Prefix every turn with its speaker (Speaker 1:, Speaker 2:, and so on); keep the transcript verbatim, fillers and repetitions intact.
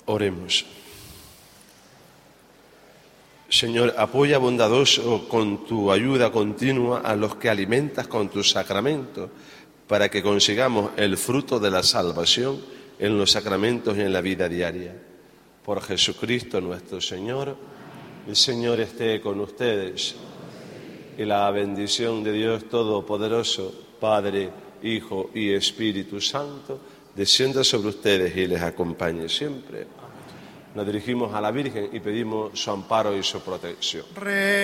Speaker 1: Oremos. Señor, apoya bondadoso con tu ayuda continua a los que alimentas con tus sacramentos, para que consigamos el fruto de la salvación en los sacramentos y en la vida diaria. Por Jesucristo nuestro Señor, el Señor esté con ustedes. Y la bendición de Dios Todopoderoso, Padre, Hijo y Espíritu Santo, descienda sobre ustedes y les acompañe siempre. Nos dirigimos a la Virgen y pedimos su amparo y su protección.